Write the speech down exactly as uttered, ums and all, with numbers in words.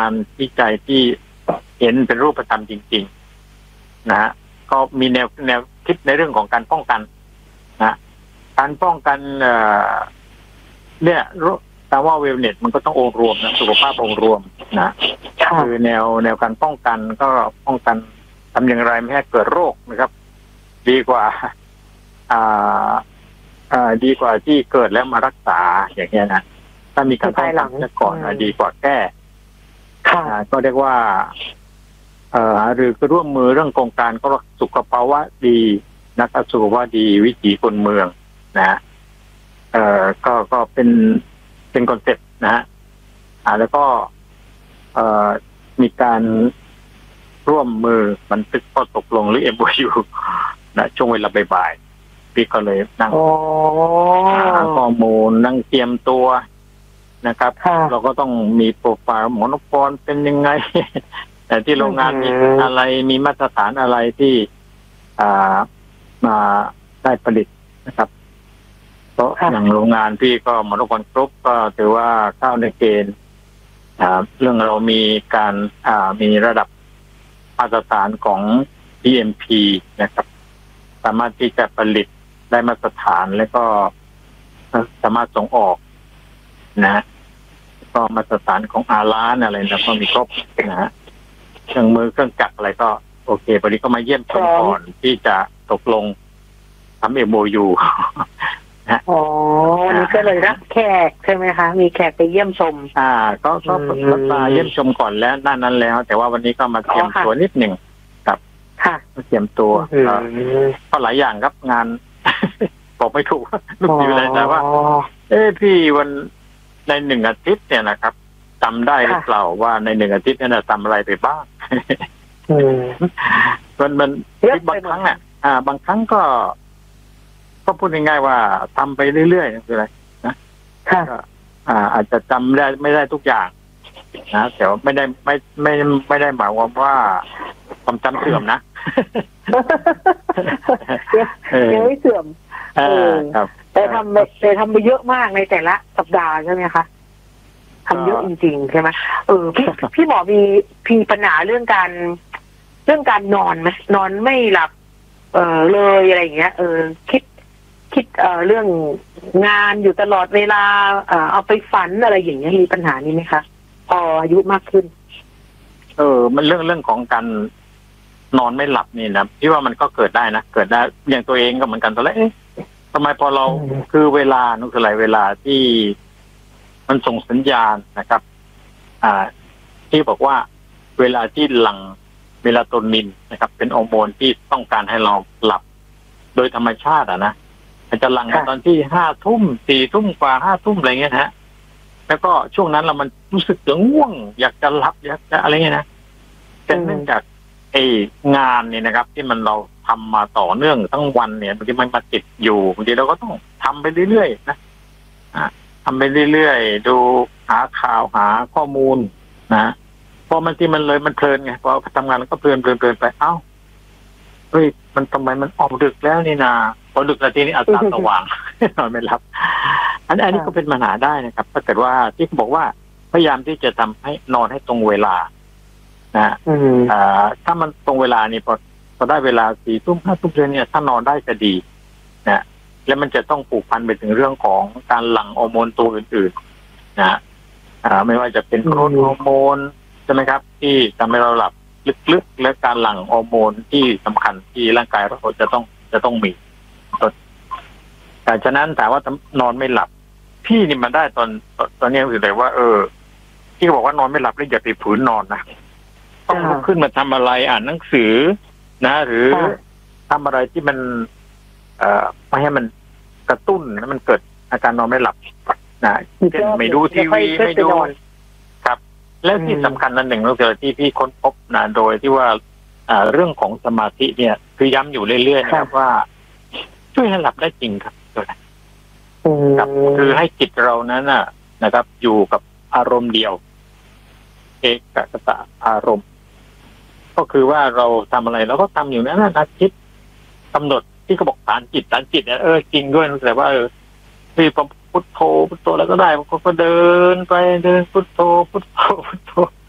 านวิจัยที่เห็นเป็นรูปธรรมจริงๆนะฮะก็มีแนวแนวคิดในเรื่องของการป้องกันนะการป้องกันเอ่อเนี่ยแต่ว่าเวลเนสมันก็ต้ององค์รวมนะสุขภาพองค์รวมนะคือแนวแนวการป้องกันก็ป้องกันทำอย่างไรไม่ให้เกิดโรคนะครับดีกว่าอ่าอ่าดีกว่าที่เกิดแล้วมารักษาอย่างเงี้ยนะถ้ามีการป้องกันก่อนดีกว่าแก้ก็เรียกว่าเอ่อหรือก็ร่วมมือเรื่องโครงการก็สุขภาวะดีนักสุขภาพดีวิถีคนเมืองนะเอ่อก็ก็เป็นเป็นคอนเซ็ปต์นะฮะอ่าแล้วก็เอ่อมีการร่วมมือบันทึกข้อตกลงหรือ เอ็ม โอ ยู นะช่วงเวลาบ่ายๆพี่ก็เลยนั่งหาข้อมูลนั่งเตรียมตัวนะครับเราก็ต้องมีโปรไฟล์หมอนพรเป็นยังไงแต่ที่โรงงานมีอะไรมีมาตรฐานอะไรที่อ่ามาได้ผลิตนะครับเพราะอย่างโรงงานพี่ก็หมอนพรครบก็ถือว่าเข้าในเกณฑ์เรื่องเรามีการอ่ามีระดับมาตรฐานของ จี เอ็ม พี นะครับสามารถที่จะผลิตได้มาตรฐานแล้วก็สามารถส่งออกนะก็มาตรฐานของอาร้านอะไรแล้วก็มีครบนะฮะเครื่องมือเครื่องจักรอะไรก็โอเควันนี้ก็มาเยี่ยมชมก่อนที่จะตกลงทำ เอ็ม โอ ยู นะอ๋อนี่ก็เลยรับแขกใช่ไหมคะมีแขกไปเยี่ยมชมอ่าก็ก็มาเยี่ยมชมก่อนแล้วด้านนั้นแล้วแต่ว่าวันนี้ก็มาเตรียมตัวนิดหนึ่งครับค่ะมาเตรียมตัวก็หลายอย่างครับงานบอกไม่ถูกลูกดีเลยแต่ว่าเอ้พี่วันในหนึ่งอาทิตย์เนี่ยนะครับจำได้หรือเปล่าว่าในหนึ่งอาทิตย์เนี่ยทำอะไรไปบ้างมันมันบางครั้งอ่ะอ่าบางครั้งก็ก็พูดง่ายๆว่าทำไปเรื่อยๆคืออะไรนะอ่าอาจจะจำได้ไม่ได้ทุกอย่างนะแต่ไม่ได้ไม่ไม่ไม่ได้หมายความว่าความจำเสื่อมนะยังไม่เสื่อมเออครับแต่ทำแต่ทำไปเยอะมากในแต่ละสัปดาห์ใช่ไหมคะทำเยอะจริงๆใช่ไหมเออพี่พี่หมอมีพี่ปัญหาเรื่องการเรื่องการนอนไหมนอนไม่หลับเออเลยอะไรอย่างเงี้ยเออคิดคิดเอ่อเรื่องงานอยู่ตลอดเวลาเอ่อเอาไปฝันอะไรอย่างเงี้ยมีปัญหานี้ไหมคะพออายุมากขึ้นเออมันเรื่องเรื่องของการนอนไม่หลับนี่นะพี่ว่ามันก็เกิดได้นะเกิดได้อย่างตัวเองก็เหมือนกันตอนแรกทำไมพอเราคือเวลานั่นคืออะไรเวลาที่มันส่งสัญญาณนะครับอ่าที่บอกว่าเวลาที่หลั่งเมลาโทนินนะครับเป็นฮอร์โมนที่ต้องการให้เราหลับโดยธรรมชาติอ่ะนะอาจจะหลั่งตอนที่ห้าทุ่มสี่ทุ่มกว่าห้าทุ่มอะไรเงี้ยฮะแล้วก็ช่วงนั้นเรามันรู้สึกง่วงอยากจะหลับอยากจะอะไรเงี้ยนะแต่เนื่องจากไอ้งานเนี่ยนะครับที่มันเราทำมาต่อเนื่องทั้งวันเนี่ยบางทีมันมาติดอยู่บางทีเราก็ต้องทำไปเรื่อยๆนะอ่าทำไปเรื่อยๆดูหาข่าวหาข้อมูลนะพอบางทีมันเลยมันเพลินไงพอทำงานแล้วก็เพลินเพลินเพลินไปเอ้าเฮ้ยมันทำไมมันออกดึกแล้วนี่นาพอดึกนาทีนี้อัตราสว่างนอนไม่หลับอันนี้ก็เป็นปัญหาได้นะครับถ้าเกิดว่าที่เขาบอกว่าพยายามที่จะทำให้นอนให้ตรงเวลานะอ่าถ้ามันตรงเวลานี่พอพอได้เวลาสี่ทุ่มห้าทุ่มเนี่ยถ้านอนได้จะดีนะแล้วมันจะต้องผูกพันไปถึงเรื่องของการหลั่งฮอร์โมนตัวอื่นๆนะอ่าไม่ว่าจะเป็นโกรทฮอร์โมนใช่ไหมครับที่ทำให้เราหลับลึกๆและการหลั่งฮอร์โมนที่สำคัญที่ร่างกายเราจะต้องจะต้องมีแต่ฉะนั้นถามว่านอนไม่หลับพี่นี่มันได้ตอนตอนนี้รู้สึกเลยว่าเออที่บอกว่านอนไม่หลับแล้วอย่าไปฝืนนอนนะต้องลุกขึ้นมาทำอะไรอ่านหนังสือนะหรือทำอะไรที่มันเอ่อไม่ให้มันกระตุ้นแล้วมันเกิดอาการนอนไม่หลับนะเช่นไม่ดูทีวีไม่ดูครับแล้วที่สำคัญนั่นหนึ่งก็คือที่พี่ค้นพบนะโดยที่ว่าเรื่องของสมาธิเนี่ยคือย้ำอยู่เรื่อยๆนะครับว่าช่วยให้หลับได้จริงครับครับคือให้จิตเรานั้นน่ะนะครับอยู่กับอารมณ์เดียวเอกคตะอารมณ์ก็คือว่าเราทำอะไรเราก็ทำอยู่นั้นนะคิดกำหนดที่เขาบอกฐานจิตฐานจิตเนี่ยเออจริงด้วยแต่ว่าเออที่พุทโธพุทโธแล้วก็ได้ก็ก็เดินไปเดินพุทโธพุทโธพุทโธ